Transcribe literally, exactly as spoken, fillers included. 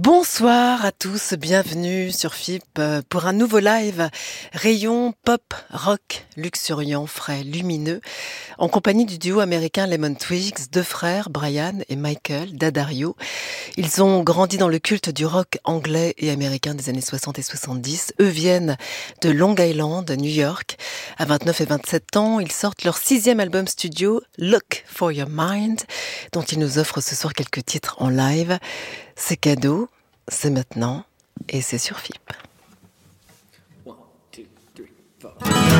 Bonsoir à tous, bienvenue sur F I P pour un nouveau live rayon pop rock luxuriant, frais, lumineux, en compagnie du duo américain Lemon Twigs, deux frères, Brian et Michael D'Addario. Ils ont grandi dans le culte du rock anglais et américain des années soixante et soixante-dix. Eux viennent de Long Island, New York. À vingt-neuf et vingt-sept ans, ils sortent leur sixième album studio, Look for Your Mind, dont ils nous offrent ce soir quelques titres en live. C'est cadeau, c'est maintenant et c'est sur F I P. One, two, three, four.